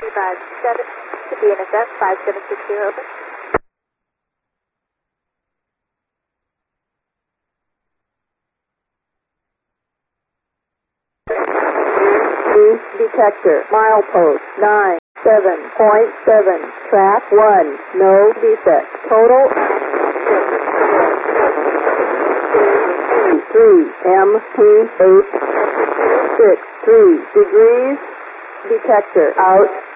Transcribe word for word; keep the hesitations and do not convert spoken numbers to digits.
five seven to D N S S five seven six zero, over. Detector, milepost nine seven point seven, track one, no defect. Total three M P eight six three degrees. Detector out.